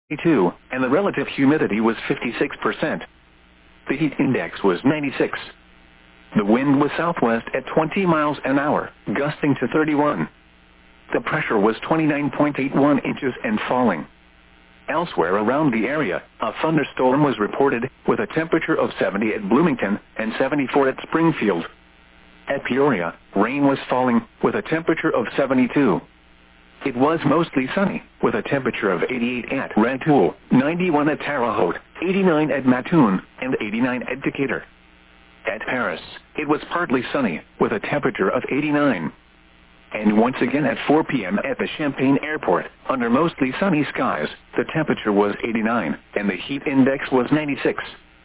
72, and the relative humidity was 56%. The heat index was 96. The wind was southwest at 20 miles an hour, gusting to 31. The pressure was 29.81 inches and falling. Elsewhere around the area, a thunderstorm was reported, with a temperature of 70 at Bloomington and 74 at Springfield. At Peoria, rain was falling, with a temperature of 72. It was mostly sunny, with a temperature of 88 at Rantoul, 91 at Terre Haute, 89 at Mattoon, and 89 at Decatur. At Paris, it was partly sunny, with a temperature of 89. And once again at 4 p.m. at the Champaign Airport, under mostly sunny skies, the temperature was 89, and the heat index was 96.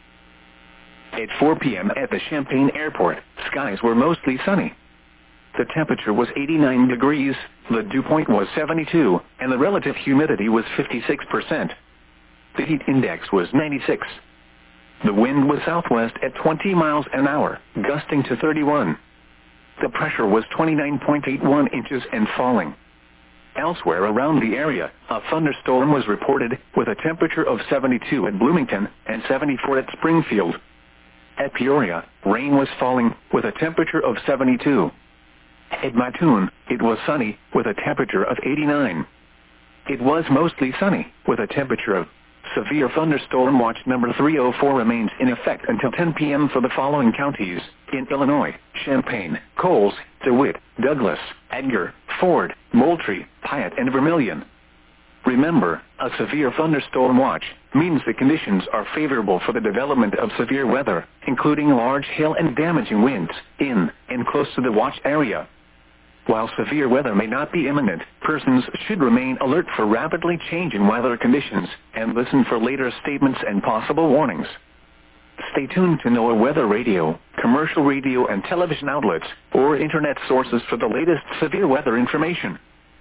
At 4 p.m. at the Champaign Airport, skies were mostly sunny. The temperature was 89 degrees, the dew point was 72, and the relative humidity was 56%. The heat index was 96. The wind was southwest at 20 miles an hour, gusting to 31. The pressure was 29.81 inches and falling. Elsewhere around the area, a thunderstorm was reported, with a temperature of 72 at Bloomington and 74 at Springfield. At Peoria, rain was falling, with a temperature of 72. At Mattoon, it was sunny, with a temperature of 89. It was mostly sunny, with a temperature of severe thunderstorm watch number 304 remains in effect until 10 p.m. for the following counties: in Illinois: Champaign, Coles, DeWitt, Douglas, Edgar, Ford, Moultrie, Piatt, and Vermilion. Remember, a severe thunderstorm watch means the conditions are favorable for the development of severe weather, including large hail and damaging winds, in and close to the watch area. While severe weather may not be imminent, persons should remain alert for rapidly changing weather conditions and listen for later statements and possible warnings. Stay tuned to NOAA Weather Radio, commercial radio and television outlets, or internet sources for the latest severe weather information.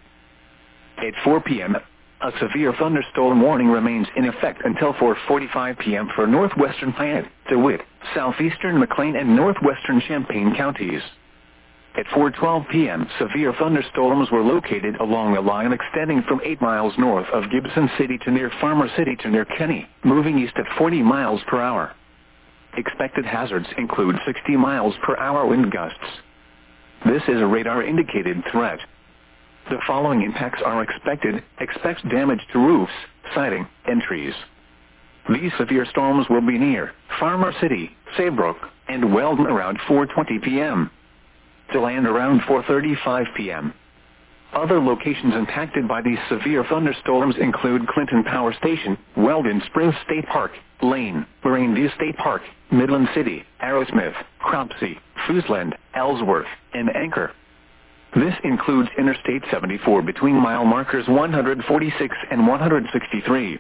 At 4 p.m., a severe thunderstorm warning remains in effect until 4:45 p.m. for northwestern Piatt, DeWitt, southeastern McLean, and northwestern Champaign counties. At 4:12 p.m., severe thunderstorms were located along a line extending from 8 miles north of Gibson City to near Farmer City to near Kenny, moving east at 40 miles per hour. Expected hazards include 60 miles per hour wind gusts. This is a radar-indicated threat. The following impacts are expected: expect damage to roofs, siding, and trees. These severe storms will be near Farmer City, Saybrook, and Weldon around 4:20 p.m. to land around 4:35 p.m. Other locations impacted by these severe thunderstorms include Clinton Power Station, Weldon Springs State Park, Lane, Lorraine View State Park, Midland City, Arrowsmith, Cropsey, Fooseland, Ellsworth, and Anchor. This includes Interstate 74 between mile markers 146 and 163.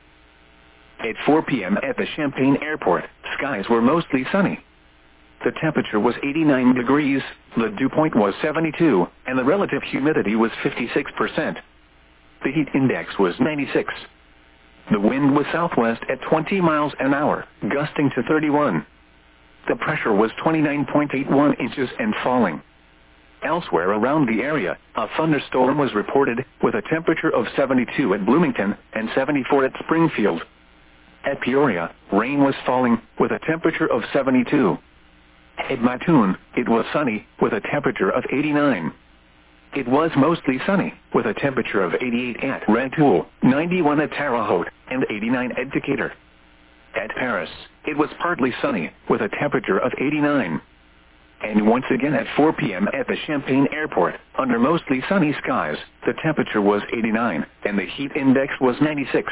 At 4 p.m. at the Champaign Airport, skies were mostly sunny. The temperature was 89 degrees, the dew point was 72, and the relative humidity was 56%. The heat index was 96. The wind was southwest at 20 miles an hour, gusting to 31. The pressure was 29.81 inches and falling. Elsewhere around the area, a thunderstorm was reported, with a temperature of 72 at Bloomington and 74 at Springfield. At Peoria, rain was falling, with a temperature of 72. At Mattoon, it was sunny, with a temperature of 89. It was mostly sunny, with a temperature of 88 at Rantoul, 91 at Terre Haute, and 89 at Decatur. At Paris, it was partly sunny, with a temperature of 89. And once again at 4 p.m. at the Champaign Airport, under mostly sunny skies, the temperature was 89, and the heat index was 96.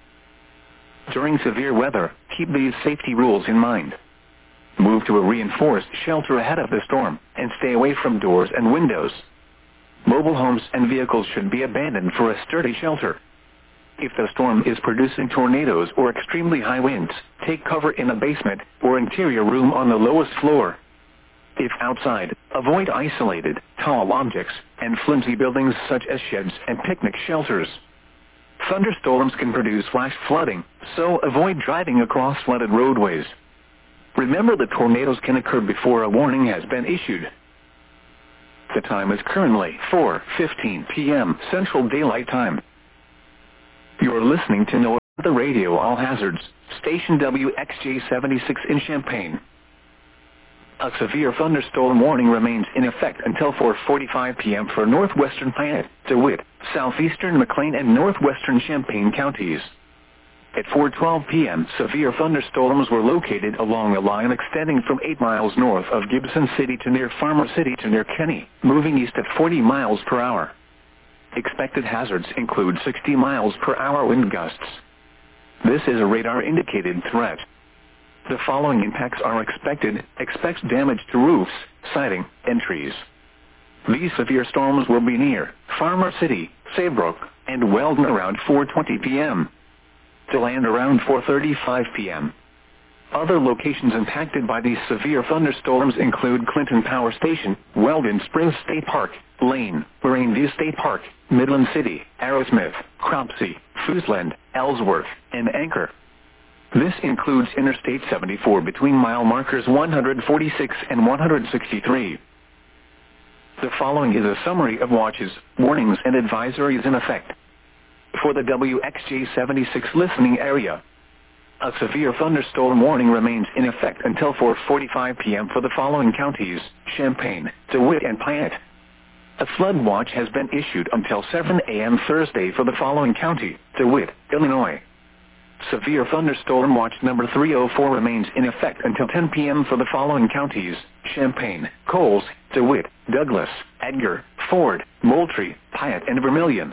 During severe weather, keep these safety rules in mind. Move to a reinforced shelter ahead of the storm, and stay away from doors and windows. Mobile homes and vehicles should be abandoned for a sturdy shelter. If the storm is producing tornadoes or extremely high winds, take cover in a basement or interior room on the lowest floor. If outside, avoid isolated, tall objects, and flimsy buildings such as sheds and picnic shelters. Thunderstorms can produce flash flooding, so avoid driving across flooded roadways. Remember that tornadoes can occur before a warning has been issued. The time is currently 4:15 p.m. Central Daylight Time. You're listening to NOAA the Radio All Hazards, station WXJ-76 in Champaign. A severe thunderstorm warning remains in effect until 4:45 p.m. for northwestern Piatt, DeWitt, southeastern McLean and northwestern Champaign counties. At 4:12 p.m. severe thunderstorms were located along a line extending from 8 miles north of Gibson City to near Farmer City to near Kenny, moving east at 40 miles per hour. Expected hazards include 60 miles per hour wind gusts. This is a radar-indicated threat. The following impacts are expected. Expect damage to roofs, siding, and trees. These severe storms will be near Farmer City, Saybrook, and Weldon around 4:20 p.m. to land around 4:35 p.m. Other locations impacted by these severe thunderstorms include Clinton Power Station, Weldon Springs State Park, Lane, Moraine View State Park, Midland City, Arrowsmith, Cropsey, Foosland, Ellsworth, and Anchor. This includes Interstate 74 between mile markers 146 and 163. The following is a summary of watches, warnings, and advisories in effect. For the WXJ-76 listening area, a severe thunderstorm warning remains in effect until 4:45 p.m. for the following counties: Champaign, DeWitt, and Piatt. A flood watch has been issued until 7 a.m. Thursday for the following county: DeWitt, Illinois. Severe thunderstorm watch number 304 remains in effect until 10 p.m. for the following counties: Champaign, Coles, DeWitt, Douglas, Edgar, Ford, Moultrie, Piatt, and Vermilion.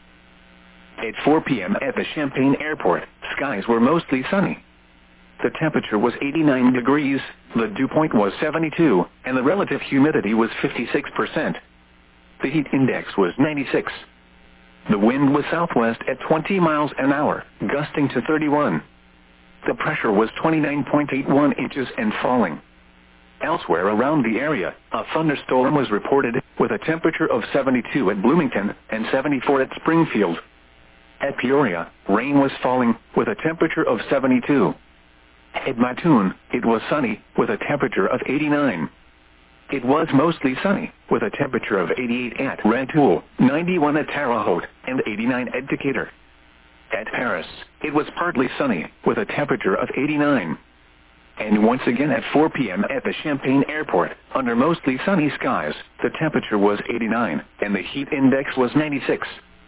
At 4 p.m. at the Champaign Airport, skies were mostly sunny. The temperature was 89 degrees, the dew point was 72, and the relative humidity was 56%. The heat index was 96. The wind was southwest at 20 miles an hour, gusting to 31. The pressure was 29.81 inches and falling. Elsewhere around the area, a thunderstorm was reported, with a temperature of 72 at Bloomington and 74 at Springfield. At Peoria, rain was falling, with a temperature of 72. At Mattoon, it was sunny, with a temperature of 89. It was mostly sunny, with a temperature of 88 at Rantoul, 91 at Terre Haute, and 89 at Decatur. At Paris, it was partly sunny, with a temperature of 89. And once again at 4 p.m. at the Champaign Airport, under mostly sunny skies, the temperature was 89, and the heat index was 96.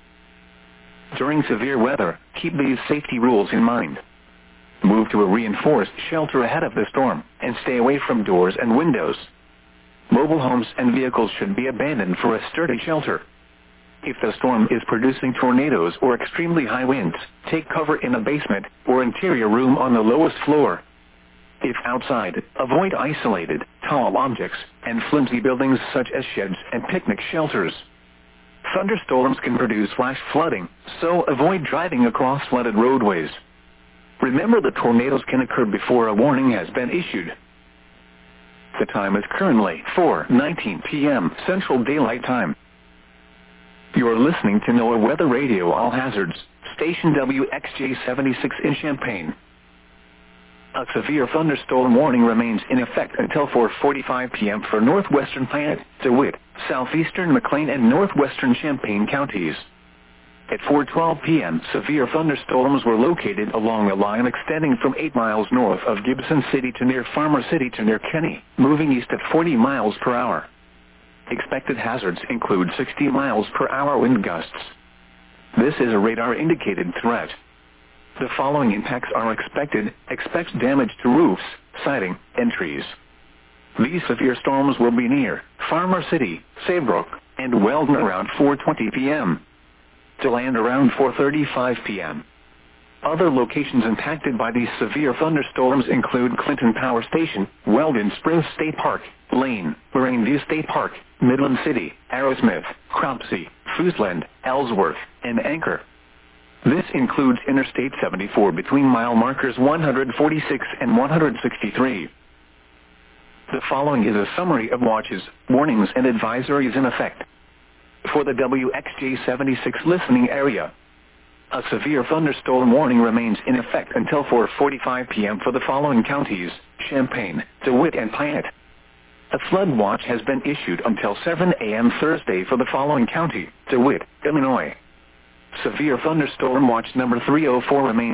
During severe weather, keep these safety rules in mind. Move to a reinforced shelter ahead of the storm, and stay away from doors and windows. Mobile homes and vehicles should be abandoned for a sturdy shelter. If the storm is producing tornadoes or extremely high winds, take cover in a basement or interior room on the lowest floor. If outside, avoid isolated, tall objects and flimsy buildings such as sheds and picnic shelters. Thunderstorms can produce flash flooding, so avoid driving across flooded roadways. Remember that tornadoes can occur before a warning has been issued. The time is currently 4:19 p.m. Central Daylight Time. You are listening to NOAA Weather Radio All Hazards, station WXJ-76 in Champaign. A severe thunderstorm warning remains in effect until 4:45 p.m. for northwestern Piatt, DeWitt, southeastern McLean, and northwestern Champaign counties. At 4:12 p.m. severe thunderstorms were located along a line extending from 8 miles north of Gibson City to near Farmer City to near Kenny, moving east at 40 miles per hour. Expected hazards include 60 miles per hour wind gusts. This is a radar-indicated threat. The following impacts are expected. Expect damage to roofs, siding, and trees. These severe storms will be near Farmer City, Saybrook, and Weldon around 4:20 p.m. to land around 4:35 p.m. Other locations impacted by these severe thunderstorms include Clinton Power Station, Weldon Springs State Park, Lane, Moraine View State Park, Midland City, Arrowsmith, Cropsey, Foosland, Ellsworth, and Anchor. This includes Interstate 74 between mile markers 146 and 163. The following is a summary of watches, warnings, and advisories in effect. For the WXJ-76 listening area, a severe thunderstorm warning remains in effect until 4:45 p.m. for the following counties: Champaign, DeWitt, and Piatt. A flood watch has been issued until 7 a.m. Thursday for the following county: DeWitt, Illinois. Severe thunderstorm watch number 304 remains